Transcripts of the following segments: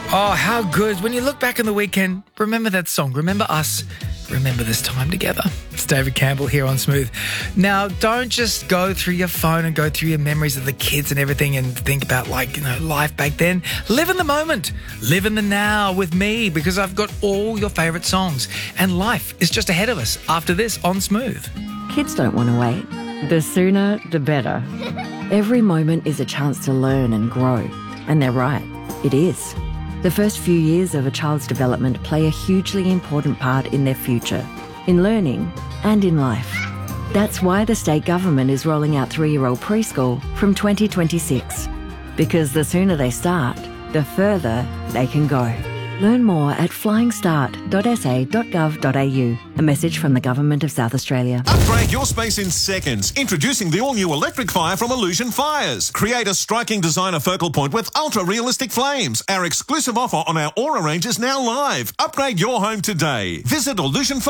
Oh, how good. When you look back on the weekend, remember that song. Remember us. Remember this time together. It's David Campbell here on Smooth. Now, don't just go through your phone and go through your memories of the kids and everything and think about life back then. Live in the moment. Live in the now with me because I've got all your favourite songs. And life is just ahead of us after this on Smooth. Kids don't want to wait. The sooner, the better. Every moment is a chance to learn and grow. And they're right. It is. The first few years of a child's development play a hugely important part in their future, in learning and in life. That's why the state government is rolling out 3-year-old preschool from 2026. Because the sooner they start, the further they can go. Learn more at flyingstart.sa.gov.au. A message from the Government of South Australia. Upgrade your space in seconds. Introducing the all-new electric fire from Illusion Fires. Create a striking designer focal point with ultra-realistic flames. Our exclusive offer on our Aura range is now live. Upgrade your home today. Visit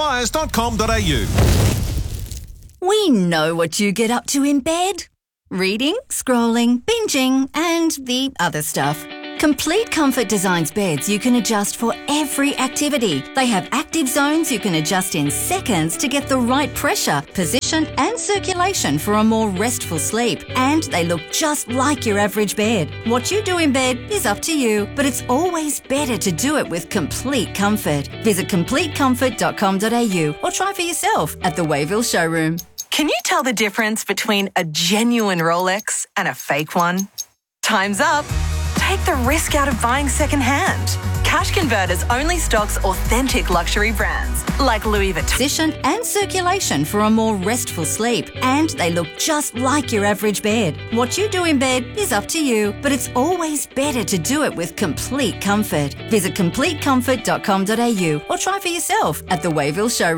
illusionfires.com.au. We know what you get up to in bed. Reading, scrolling, binging, and the other stuff. Complete Comfort designs beds you can adjust for every activity. They have active zones you can adjust in seconds to get the right pressure, position and circulation for a more restful sleep. And they look just like your average bed. What you do in bed is up to you, but it's always better to do it with Complete Comfort. Visit CompleteComfort.com.au or try for yourself at the Wayville showroom. Can you tell the difference between a genuine Rolex and a fake one? Time's up. Take the risk out of buying secondhand. Cash Converters only stocks authentic luxury brands like Louis Vuitton. Position and circulation for a more restful sleep. And they look just like your average bed. What you do in bed is up to you, but it's always better to do it with Complete Comfort. Visit CompleteComfort.com.au or try for yourself at the Wayville showroom.